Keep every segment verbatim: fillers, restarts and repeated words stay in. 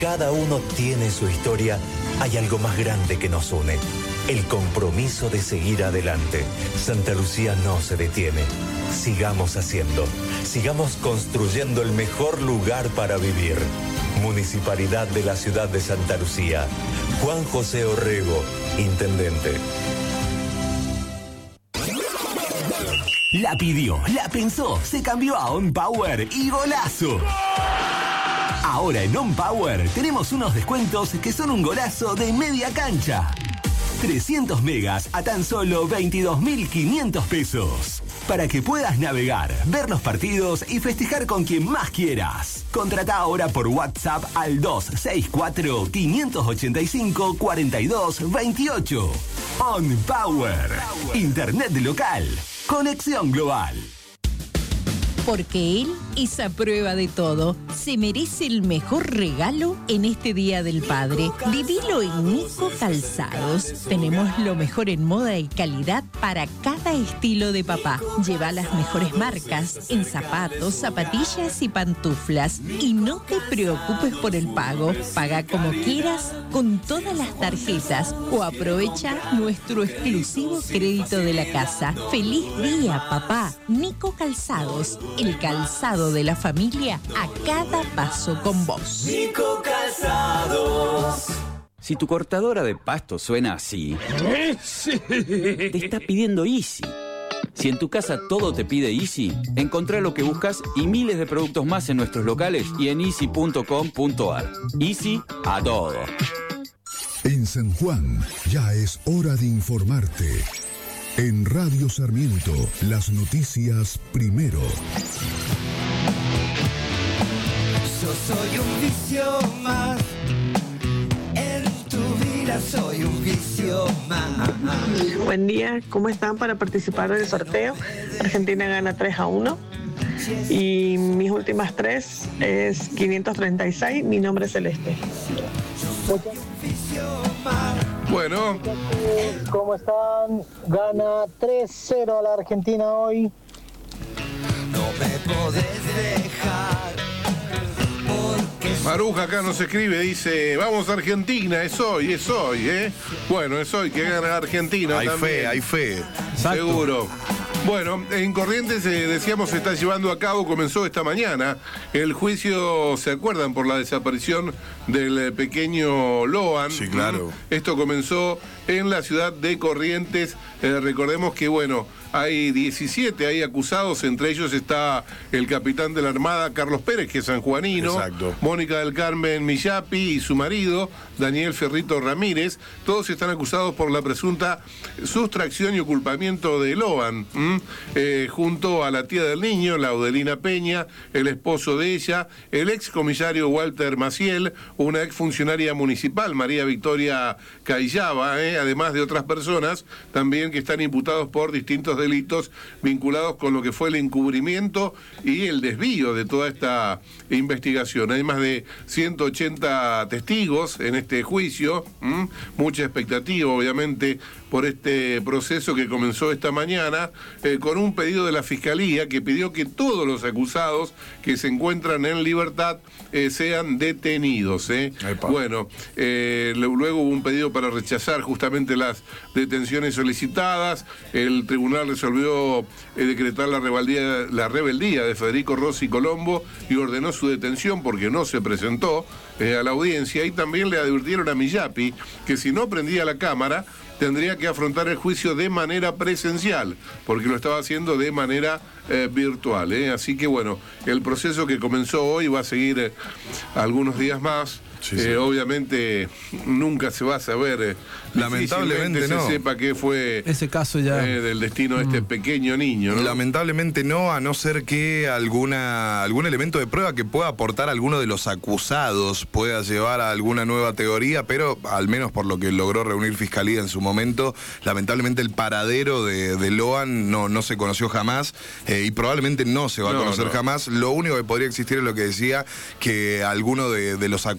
Cada uno tiene su historia. Hay algo más grande que nos une. El compromiso de seguir adelante. Santa Lucía no se detiene. Sigamos haciendo. Sigamos construyendo el mejor lugar para vivir. Municipalidad de la Ciudad de Santa Lucía. Juan José Orrego, Intendente. La pidió, la pensó, se cambió a On Power y golazo. Ahora en On Power tenemos unos descuentos que son un golazo de media cancha. trescientos megas a tan solo veintidós mil quinientos pesos. Para que puedas navegar, ver los partidos y festejar con quien más quieras. Contrata ahora por WhatsApp al dos seis cuatro, cinco ocho cinco, cuatro dos dos ocho. On Power. Internet local. Conexión global. Porque él es a prueba de todo. Se merece el mejor regalo en este Día del Padre. Vivilo en Nico Calzados. Tenemos lo mejor en moda y calidad para cada estilo de papá. Lleva las mejores marcas en zapatos, zapatillas y pantuflas. Y no te preocupes por el pago. Paga como quieras con todas las tarjetas o aprovecha nuestro exclusivo crédito de la casa. ¡Feliz día, papá! Nico Calzados. El calzado de la familia a cada paso con vos. Nico Calzados. Si tu cortadora de pasto suena así, te está pidiendo Easy. Si en tu casa todo te pide Easy, encontrá lo que buscas y miles de productos más en nuestros locales y en easy punto com punto ar. Easy a todo. En San Juan ya es hora de informarte. En Radio Sarmiento, las noticias primero. Yo soy un vicio más. En tu vida soy un vicio más. Buen día, ¿cómo están para participar del sorteo? Argentina gana tres a uno. Y mis últimas tres es quinientos treinta y seis. Mi nombre es Celeste. Bueno. ¿Cómo están? Gana tres cero a la Argentina hoy. No me podés dejar. Maruja acá nos escribe, dice, vamos Argentina, es hoy, es hoy, ¿eh? Bueno, es hoy que gana Argentina. Hay también. fe, hay fe. Seguro. Bueno, en Corrientes, eh, decíamos, se está llevando a cabo, comenzó esta mañana, el juicio, ¿se acuerdan? Por la desaparición del eh, pequeño Loan. Sí, claro. ¿Mm? Esto comenzó en la ciudad de Corrientes. Eh, recordemos que, bueno, hay diecisiete hay acusados, entre ellos está el capitán de la Armada, Carlos Pérez, que es sanjuanino. Exacto. Mónica del Carmen Millapi y su marido, Daniel Ferrito Ramírez. Todos están acusados por la presunta sustracción y oculpamiento de Loan, eh, junto a la tía del niño, Laudelina Peña, el esposo de ella, el ex comisario Walter Maciel, una ex funcionaria municipal, María Victoria Cayaba, eh, además de otras personas también que están imputados por distintos delitos vinculados con lo que fue el encubrimiento y el desvío de toda esta investigación. Hay más de ciento ochenta testigos en este juicio, ¿m? Mucha expectativa, obviamente, por este proceso que comenzó esta mañana, eh, con un pedido de la Fiscalía que pidió que todos los acusados que se encuentran en libertad eh, sean detenidos. ¿eh? Bueno, eh, luego hubo un pedido para rechazar justamente las detenciones solicitadas. El tribunal resolvió eh, decretar la rebeldía, la rebeldía de Federico Rossi Colombo y ordenó su detención porque no se presentó eh, a la audiencia, y también le advirtieron a Millapi que si no prendía la cámara tendría que afrontar el juicio de manera presencial, porque lo estaba haciendo de manera eh, virtual. ¿eh? Así que bueno, el proceso que comenzó hoy va a seguir eh, algunos días más. Sí, sí. Eh, obviamente nunca se va a saber, eh, lamentablemente se no. sepa qué fue ese caso ya eh, del destino de este mm. pequeño niño, ¿no? Lamentablemente no, a no ser que alguna algún elemento de prueba que pueda aportar a alguno de los acusados pueda llevar a alguna nueva teoría, pero al menos por lo que logró reunir Fiscalía en su momento, lamentablemente el paradero de, de Loan no, no se conoció jamás, eh, y probablemente no se va no, a conocer no. jamás. Lo único que podría existir es lo que decía, que alguno de, de los acusados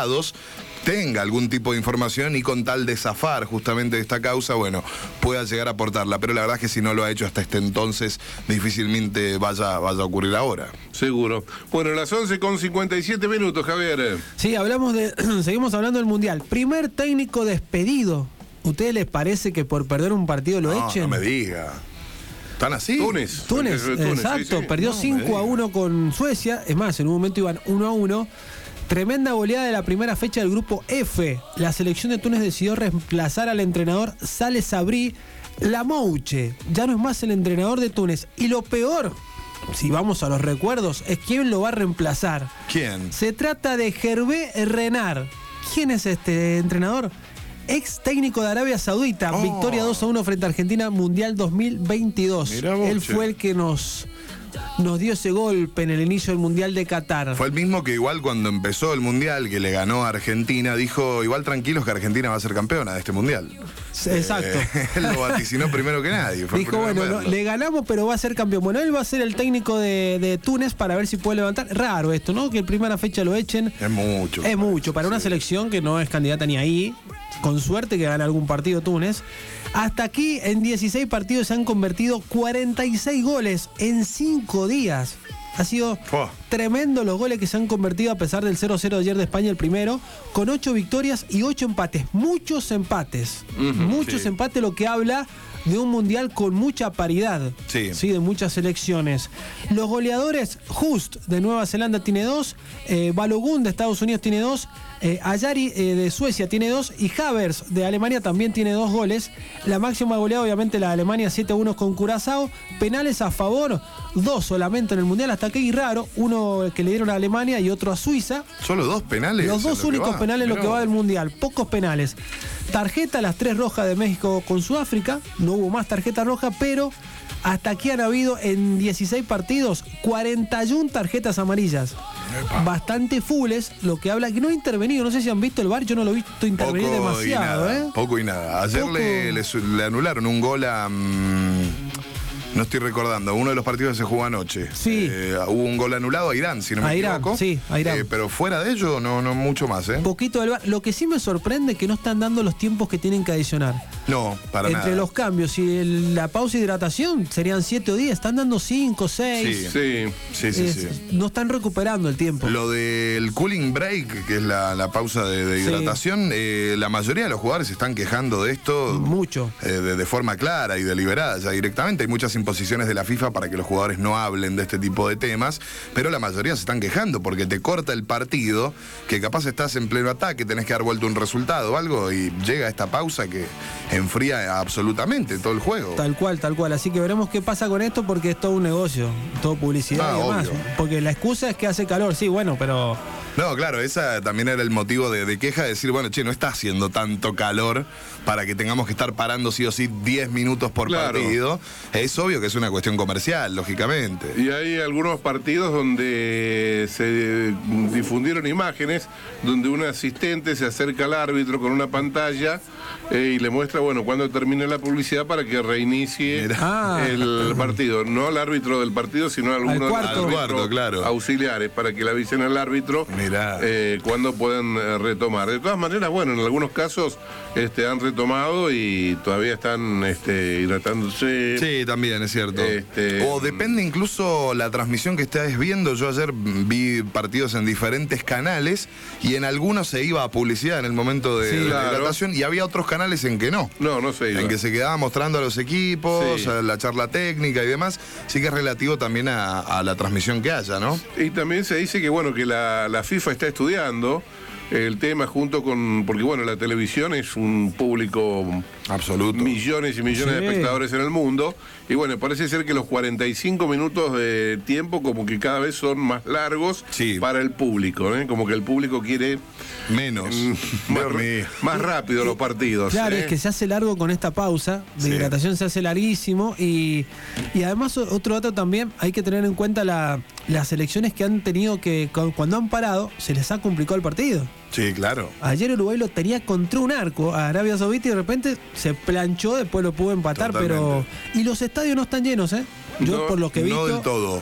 acusados tenga algún tipo de información y con tal de zafar justamente de esta causa, bueno, pueda llegar a aportarla. Pero la verdad es que si no lo ha hecho hasta este entonces, difícilmente vaya, vaya a ocurrir ahora. Seguro. Bueno, las once con cincuenta y siete minutos, Javier. Sí, hablamos de, seguimos hablando del Mundial. Primer técnico despedido. ¿Ustedes les parece que por perder un partido lo no, echen? No me diga. ¿Están así? Túnez. Túnez, Túnez exacto. Sí, sí. Perdió No, cinco a uno con Suecia. Es más, en un momento iban uno a uno. Tremenda goleada de la primera fecha del grupo F. La selección de Túnez decidió reemplazar al entrenador Saleh Sabri. Lamouche ya no es más el entrenador de Túnez. Y lo peor, si vamos a los recuerdos, es quién lo va a reemplazar. ¿Quién? Se trata de Hervé Renard. ¿Quién es este entrenador? Ex técnico de Arabia Saudita. Oh. Victoria dos a uno frente a Argentina, Mundial dos mil veintidós. Mirá vos, Él che. fue el que nos... nos dio ese golpe en el inicio del Mundial de Qatar. Fue el mismo que igual cuando empezó el Mundial, que le ganó a Argentina, dijo, igual tranquilos que Argentina va a ser campeona de este Mundial. Exacto. Eh, él lo vaticinó primero que nadie. Fue el Dijo, primero en bueno, no, verlo. le ganamos, pero va a ser campeón. Bueno, él va a ser el técnico de, de Túnez para ver si puede levantar. Raro esto, ¿no? Que en primera fecha lo echen. Es mucho. Es mucho. Para una selección que no es candidata ni ahí. Con suerte que gane algún partido Túnez. Hasta aquí, en dieciséis partidos se han convertido cuarenta y seis goles en cinco días. Ha sido Fua. tremendo los goles que se han convertido a pesar del cero cero de ayer de España, el primero, con ocho victorias y ocho empates. Muchos empates. Uh-huh, muchos sí. empates, lo que habla de un mundial con mucha paridad. Sí. Sí, de muchas selecciones. Los goleadores, Just de Nueva Zelanda tiene dos, eh, Balogun de Estados Unidos tiene dos, eh, Ayari eh, de Suecia tiene dos y Havertz de Alemania también tiene dos goles. La máxima goleada obviamente la de Alemania, siete a uno con Curazao. Penales a favor, dos solamente en el mundial, hasta aquí raro, uno que le dieron a Alemania y otro a Suiza. Solo dos penales. Los dos en lo que únicos va. penales en lo Mirá que va vos. del mundial, pocos penales. Tarjeta, las tres rojas de México con Sudáfrica, no hubo más tarjeta roja, pero hasta aquí han habido en dieciséis partidos cuarenta y una tarjetas amarillas. Epa. Bastante fulles, lo que habla que no ha intervenido. No sé si han visto el V A R, yo no lo he visto intervenir Poco demasiado. y nada, ¿eh? Poco y nada. Ayer Poco. le, le, su- le anularon un gol a... mm, no estoy recordando, uno de los partidos que se jugó anoche. Sí. Eh, hubo un gol anulado a Irán, si no me A Irán, equivoco. sí, a Irán. Eh, pero fuera de ello, no, no mucho más, ¿eh? Poquito del V A R. Lo que sí me sorprende es que no están dando los tiempos que tienen que adicionar. No, para Entre nada. los cambios y el- la pausa de hidratación serían siete o diez, están dando cinco, seis. Sí. Sí, sí, Es- sí. No están recuperando el tiempo. Lo del cooling break, que es la, la pausa de, de Sí. hidratación, eh, la mayoría de los jugadores se están quejando de esto. Mucho. eh, de, de forma clara y deliberada ya directamente. Hay muchas imposiciones de la FIFA para que los jugadores no hablen de este tipo de temas, pero la mayoría se están quejando porque te corta el partido, que capaz estás en pleno ataque, tenés que dar vuelta un resultado o algo, y llega esta pausa que enfría absolutamente todo el juego. Tal cual, tal cual. Así que veremos qué pasa con esto porque es todo un negocio, todo publicidad Ah, y demás. obvio. Porque la excusa es que hace calor, sí, bueno, pero No, claro, esa también era el motivo de, de queja, de decir, bueno, che, no está haciendo tanto calor para que tengamos que estar parando sí o sí diez minutos por Claro. partido. Es obvio que es una cuestión comercial, lógicamente. Y hay algunos partidos donde se difundieron imágenes donde un asistente se acerca al árbitro con una pantalla eh, y le muestra, bueno, cuando termine la publicidad para que reinicie Mirá. Ah. el partido. No al árbitro del partido, sino a algunos cuarto. árbitros Al cuarto, claro. auxiliares, para que le avisen al árbitro Mirá. eh, cuando puedan eh, retomar. De todas maneras, bueno, en algunos casos este, han retomado y todavía están este, hidratándose. Sí, también es cierto. Este, o depende incluso la transmisión que estés viendo. Yo ayer vi partidos en diferentes canales y en algunos se iba a publicidad en el momento de, Sí, de la claro. hidratación y había otros canales en que no. No, no se iba. En que se quedaba mostrando a los equipos, Sí. a la charla técnica y demás. Sí que es relativo también a, a la transmisión que haya, ¿no? Y también se dice que bueno que la, la FIFA está estudiando el tema junto con, porque bueno, la televisión es un público, Absoluto. millones y millones Sí. de espectadores en el mundo, y bueno, parece ser que los cuarenta y cinco minutos de tiempo como que cada vez son más largos Sí. para el público, ¿eh? Como que el público quiere Menos. más, Dios mío. más rápido los partidos. claro, ¿eh? es que se hace largo con esta pausa de Sí. hidratación, se hace larguísimo y, y además o- otro dato también, hay que tener en cuenta la, las elecciones que han tenido que, cu- cuando han parado, se les ha complicado el partido. Sí, claro. Ayer Uruguay lo tenía contra un arco a Arabia Saudita y de repente se planchó, después lo pudo empatar, Totalmente. pero... Y los estadios no están llenos, ¿eh? Yo No, por lo que he No visto... del todo.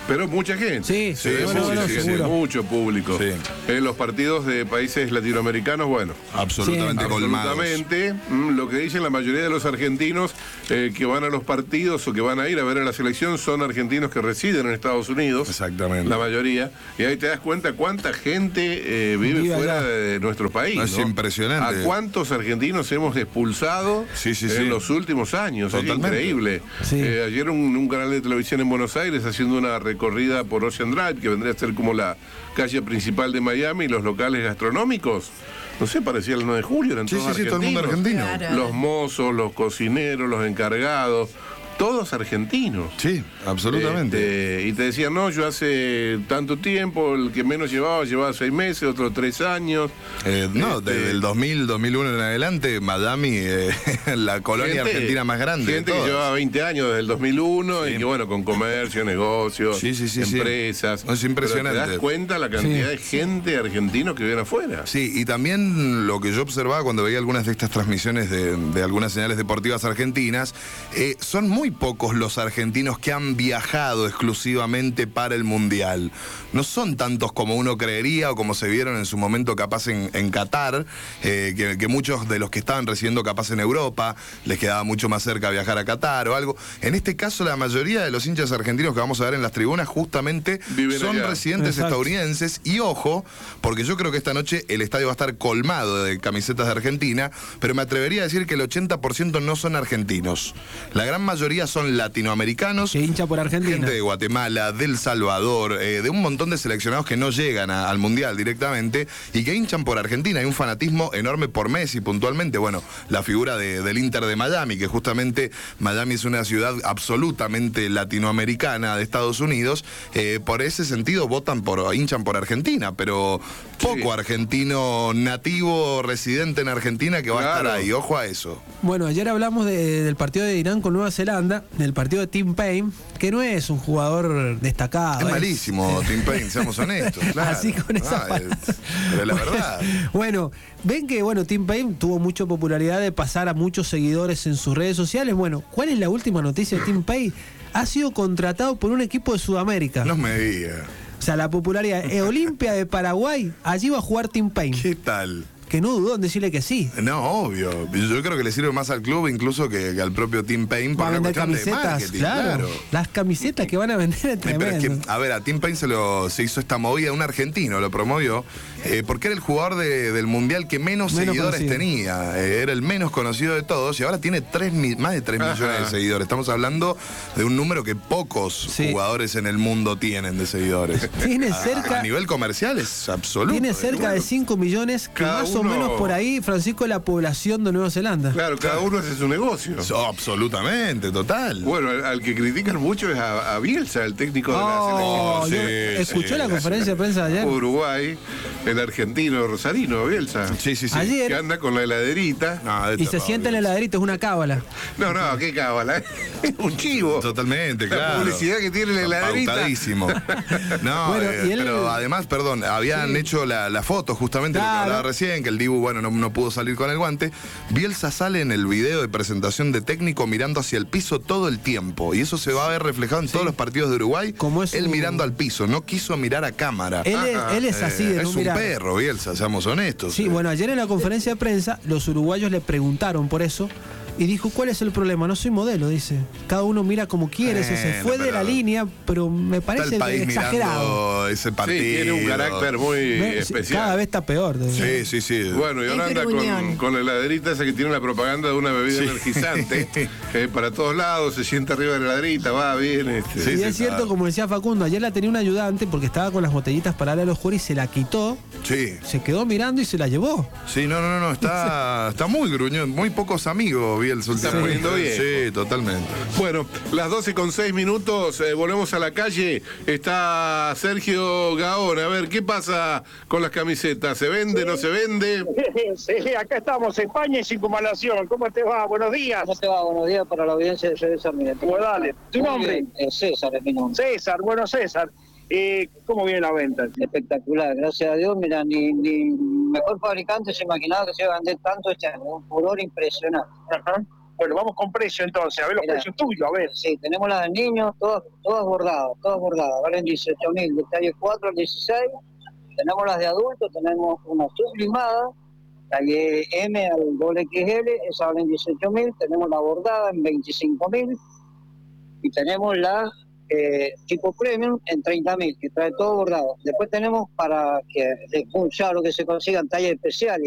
Pero mucha gente. Sí, se sí, ve bueno, mucho, bueno, sí, sí, seguro. mucho público. Sí. En los partidos de países latinoamericanos, bueno. Absolutamente Sí. colmados. Absolutamente. Mm, Lo que dicen la mayoría de los argentinos eh, que van a los partidos o que van a ir a ver a la selección son argentinos que residen en Estados Unidos. Exactamente. La mayoría. Y ahí te das cuenta cuánta gente eh, vive Vive fuera allá. de nuestro país. No, es ¿no? impresionante. ¿A cuántos argentinos hemos expulsado Sí, sí, en sí. los últimos años? Totalmente. Es increíble. Sí. Eh, ayer un, un canal de televisión en Buenos Aires haciendo una recorrida por Ocean Drive, que vendría a ser como la calle principal de Miami, y los locales gastronómicos. No sé, parecía el nueve de julio, eran Sí, todos sí, sí, todo el mundo argentinos. argentino. Claro. Los mozos, los cocineros, los encargados, todos argentinos. Sí, absolutamente. Este, y te decían, no, yo hace tanto tiempo, el que menos llevaba, llevaba seis meses, otros tres años. Eh, no, Este, desde el dos mil, dos mil uno en adelante, Miami, eh, la colonia gente- argentina más grande. de Gente que todas. llevaba veinte años desde el dos mil uno Sí. y que, bueno, con comercio, negocios, Sí, sí, sí, sí. empresas. Es impresionante. Pero te das cuenta la cantidad Sí. de gente argentina que viene afuera. Sí, y también lo que yo observaba cuando veía algunas de estas transmisiones de, de algunas señales deportivas argentinas, eh, son muy pocos los argentinos que han viajado exclusivamente para el Mundial. No son tantos como uno creería o como se vieron en su momento capaz en, en Qatar, eh, que, que muchos de los que estaban residiendo capaz en Europa les quedaba mucho más cerca viajar a Qatar o algo. En este caso, la mayoría de los hinchas argentinos que vamos a ver en las tribunas justamente Viven son allá. residentes Exacto. estadounidenses. Y ojo, porque yo creo que esta noche el estadio va a estar colmado de camisetas de Argentina, pero me atrevería a decir que el ochenta por ciento no son argentinos. La gran mayoría son latinoamericanos, Que hincha por Argentina. gente de Guatemala, del Salvador, eh, de un montón de seleccionados que no llegan a- al Mundial directamente y que hinchan por Argentina. Hay un fanatismo enorme por Messi puntualmente. Bueno, la figura de- del Inter de Miami, que justamente Miami es una ciudad absolutamente latinoamericana de Estados Unidos. Eh, por ese sentido votan por, hinchan por Argentina, pero poco Sí. argentino nativo residente en Argentina que va a estar Claro. ahí. Ojo a eso. Bueno, ayer hablamos de- del partido de Irán con Nueva Zelanda, del partido de Tim Payne, que no es un jugador destacado. Es es- malísimo, Tim Payne, seamos honestos. Claro. Así con esa Ah, palabra. es- pero es la verdad. Bueno, ven que bueno, Tim Payne tuvo mucha popularidad de pasar a muchos seguidores en sus redes sociales. Bueno, ¿cuál es la última noticia de Tim Payne? Ha sido contratado por un equipo de Sudamérica. No me diga. O sea, la popularidad. Eh, Olimpia de Paraguay, allí va a jugar Tim Payne. ¿Qué tal? Que no dudó en decirle que sí. No, obvio. Yo creo que le sirve más al club incluso que, que al propio Tim Payne por Va a una vender cuestión de camisetas, marketing, claro. Las camisetas que van a vender es Eh, Pero es tremendo. que, a ver, a Tim Payne se, lo, se hizo esta movida, un argentino lo promovió, eh, porque era el jugador de- del Mundial que menos, Menos seguidores conocido. tenía. Eh, era el menos conocido de todos y ahora tiene tres, mi- más de tres Ajá. millones de seguidores. Estamos hablando de un número que pocos Sí. jugadores en el mundo tienen de seguidores. Tiene A- cerca- A, nivel comercial es absoluto. Tiene eh, cerca de bueno. cinco millones, que Cada más o uno- menos por ahí, Francisco, es la población de Nueva Zelanda. Claro, cada uno hace su negocio. Oh, absolutamente, total. Bueno, al, al que critican mucho es a, a Bielsa, el técnico de la Oh, selección. yo- sí, ¿Escuchó sí, la sí. conferencia de prensa de ayer? Uruguay, el argentino Rosarino, Bielsa. Sí, sí, sí. Ayer- Que anda con la heladerita. No, de Y se todo, sienta en la heladerita, es una cábala. No, no, qué cábala. Es un chivo. Totalmente, La claro. publicidad que tiene la heladerita. Pautadísimo. No, Bueno, eh, y él- pero además, perdón, habían hecho la, la foto justamente, lo Claro. que hablaba recién, que el Dibu, bueno, no, no pudo salir con el guante. Bielsa sale en el video de presentación de técnico mirando hacia el piso todo el tiempo. Y eso se va a ver reflejado en todos los partidos de Uruguay. Como es él un- mirando al piso, no quiso mirar a cámara. Él es, él es así, de Eh, no es un mirar. perro, Bielsa, seamos honestos. Sí, bueno, ayer en la conferencia de prensa, los uruguayos le preguntaron por eso. Y dijo, ¿cuál es el problema? No soy modelo, dice. Cada uno mira como quiere, se- se Bueno, fue de pero la línea, pero me Está parece el país exagerado. mirando ese partido. Sí, tiene un carácter muy Ve- especial. Cada vez está peor. de- Sí, sí, sí. Bueno, y ahora Es anda con, gruñón. con la heladerita esa que tiene la propaganda de una bebida Sí. energizante, que para todos lados, se sienta arriba de la heladerita, va, viene. Este. Sí, y sí, es cierto, claro. como decía Facundo, ayer la tenía un ayudante porque estaba con las botellitas para darle a los jugadores y se la quitó, Sí. se quedó mirando y se la llevó. Sí, no, no, no, no, está, está muy gruñón, muy pocos amigos Bielsa Está últimamente. poniendo bien. Sí, totalmente. Bueno, las doce con seis minutos, eh, volvemos a la calle. Está Sergio Gaón. A ver, ¿qué pasa con las camisetas? ¿Se vende, no se vende? Sí, acá estamos, España y Circunvalación. ¿Cómo te va? Buenos días. ¿Cómo te va? Buenos días para la audiencia de César. Pues dale. ¿Tu Muy nombre? bien, eh, César es mi nombre. César, bueno, César. Eh, ¿Cómo viene la venta? Espectacular, gracias a Dios. Mira, ni, ni mejor fabricante se imaginaba que se iba a vender tanto este año. Un furor impresionante. Ajá. Bueno, vamos con precio entonces, a ver los Mirá, precios tuyos, a ver. Sí, tenemos las de niños, todas, todas bordadas, todas bordadas, valen dieciocho mil, de talle cuatro al dieciséis. Tenemos las de adultos, tenemos una sublimada, talle M al doble X L, esa valen dieciocho mil. Tenemos la bordada en veinticinco mil. Y tenemos la eh, tipo premium en treinta mil, que trae todo bordado. Después tenemos para que, ya lo que se consigan tallas especiales.